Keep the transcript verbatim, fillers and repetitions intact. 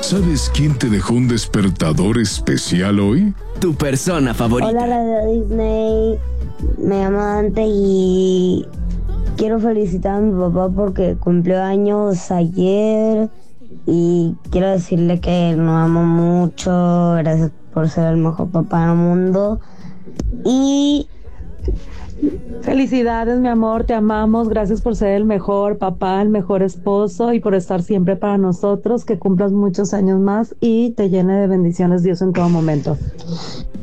¿Sabes quién te dejó un despertador especial hoy? Tu persona favorita. Hola, Radio Disney. Me llamo Dante y quiero felicitar a mi papá porque cumplió años ayer y quiero decirle que lo amo mucho. Gracias por ser el mejor papá del mundo. Y felicidades, mi amor, te amamos, gracias por ser el mejor papá, el mejor esposo y por estar siempre para nosotros, que cumplas muchos años más y te llene de bendiciones Dios en todo momento.